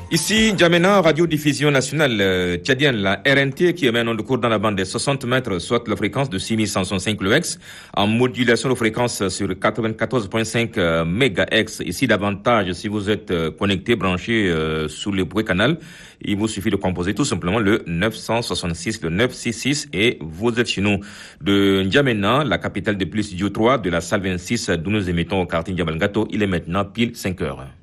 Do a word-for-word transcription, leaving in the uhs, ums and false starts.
Ici, N'Djamena, radiodiffusion nationale euh, tchadienne, la R N T, qui émet un onde court dans la bande des soixante mètres, soit la fréquence de six mille cent soixante-cinq kHz, en modulation de fréquence sur quatre-vingt-quatorze virgule cinq euh, mégahertz. Ici, davantage, si vous êtes euh, connecté, branché euh, sous le bruit canal, il vous suffit de composer tout simplement le neuf cent soixante-six, le neuf cent soixante-six et vous êtes chez nous. De N'Djamena, la capitale de plus studio trois de la salle vingt-six, d'où nous émettons au quartier N'Djabalgato, il est maintenant pile cinq heures.